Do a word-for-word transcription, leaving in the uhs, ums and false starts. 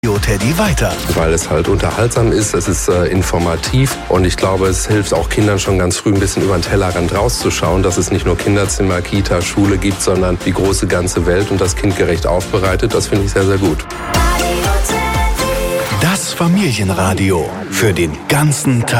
Teddy weiter. Weil es halt unterhaltsam ist, es ist äh, informativ und ich glaube, es hilft auch Kindern schon ganz früh ein bisschen über den Tellerrand rauszuschauen, dass es nicht nur Kinderzimmer, Kita, Schule gibt, sondern die große ganze Welt und das kindgerecht aufbereitet. Das finde ich sehr, sehr gut. Das Familienradio für den ganzen Tag.